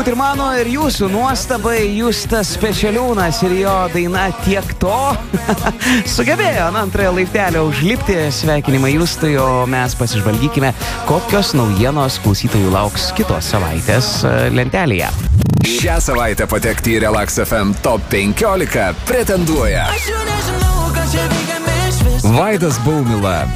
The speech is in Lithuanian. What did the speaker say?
turbūt ir mano, ir jūsų nuostabai Justas Pečeliūnas ir jo daina Tiek to sugebėjo ant antrąją laiptelę užlipti. Sveikinimai Justui, o mes pasižvalgykime, kokios naujienos klausytojų lauks kitos savaitės lentelėje. Šią savaitę patekti į Relax FM Top 15 pretenduoja Vaidas Baumila,